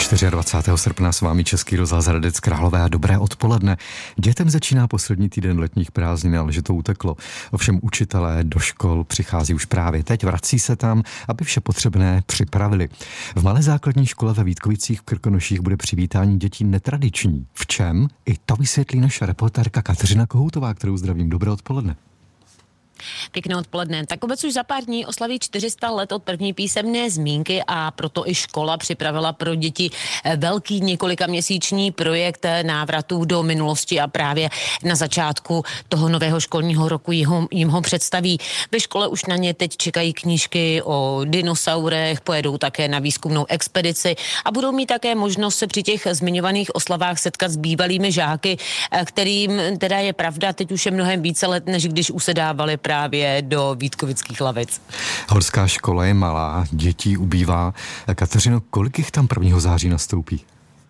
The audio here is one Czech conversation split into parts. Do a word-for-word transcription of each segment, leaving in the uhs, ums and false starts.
dvacátého čtvrtého srpna s vámi Český rozhlas Hradec Králové a dobré odpoledne. Dětem začíná poslední týden letních prázdnin, ale že to uteklo. Ovšem učitelé do škol přichází už právě teď, vrací se tam, aby vše potřebné připravili. V malé základní škole ve Vítkovicích v Krkonoších bude přivítání dětí netradiční. V čem? I to vysvětlí naše reportérka Kateřina Kohoutová, kterou zdravím. Dobré odpoledne. Pěkné odpoledne. Tak obec už za pár dní oslaví čtyři sta let od první písemné zmínky a proto i škola připravila pro děti velký několikaměsíční projekt návratů do minulosti a právě na začátku toho nového školního roku jim ho představí. Ve škole už na ně teď čekají knížky o dinosaurech, pojedou také na výzkumnou expedici a budou mít také možnost se při těch zmiňovaných oslavách setkat s bývalými žáky, kterým teda je pravda, teď už je mnohem více let, než když usedávali právě do vítkovických lavic. Horská škola je malá, dětí ubývá. Kateřino, kolik jich tam prvního září nastoupí?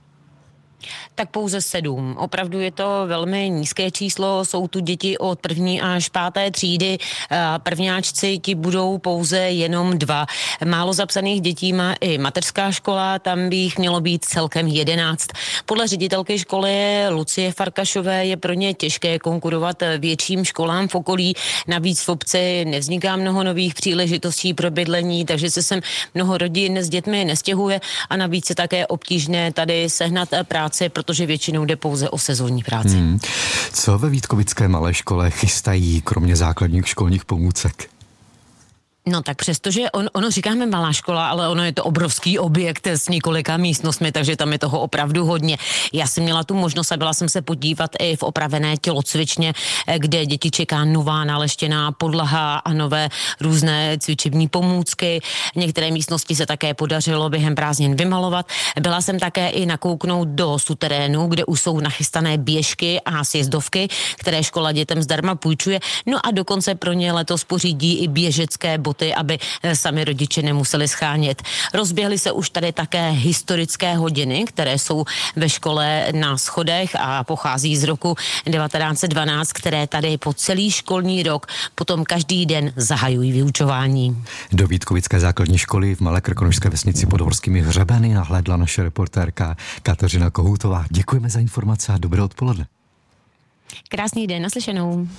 Tak pouze sedm. Opravdu je to velmi nízké číslo, jsou tu děti od první až páté třídy. Prvňáčci ti budou pouze jenom dva. Málo zapsaných dětí má i mateřská škola, tam by jich mělo být celkem jedenáct. Podle ředitelky školy Lucie Farkašové je pro ně těžké konkurovat větším školám v okolí. Navíc v obci nevzniká mnoho nových příležitostí pro bydlení, takže se sem mnoho rodin s dětmi nestěhuje a navíc je také obtížné tady sehnat práci, protože většinou jde pouze o sezónní práci. Hmm. Co ve vítkovické malé škole chystají, kromě základních školních pomůcek? No tak přestože on, ono říkáme malá škola, ale ono je to obrovský objekt s několika místnostmi, takže tam je toho opravdu hodně. Já jsem měla tu možnost a byla jsem se podívat i v opravené tělocvičně, kde děti čeká nová naleštěná podlaha a nové různé cvičební pomůcky. Některé místnosti se také podařilo během prázdnin vymalovat. Byla jsem také i nakouknout do suterénu, kde už jsou nachystané běžky a sjezdovky, které škola dětem zdarma půjčuje. No a dokonce pro ně letos pořídí i běžecké boty, aby sami rodiče nemuseli schánět. Rozběhly se už tady také historické hodiny, které jsou ve škole na schodech a pochází z roku devatenáct set dvanáct, které tady po celý školní rok potom každý den zahajují vyučování. Do Vítkovické základní školy v malé krkonošské vesnici pod Horskými hřebeny nahlédla naše reportérka Kateřina Kohoutová. Děkujeme za informace a dobré odpoledne. Krásný den, naslyšenou.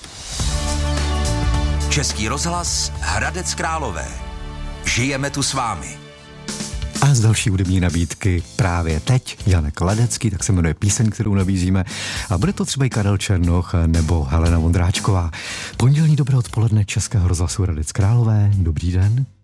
Český rozhlas Hradec Králové. Žijeme tu s vámi. A z další hudební nabídky právě teď Janek Ledecký, tak se jmenuje píseň, kterou nabízíme. A bude to třeba i Karel Černoch nebo Helena Vondráčková. Pondělní dobré odpoledne Českého rozhlasu Hradec Králové. Dobrý den.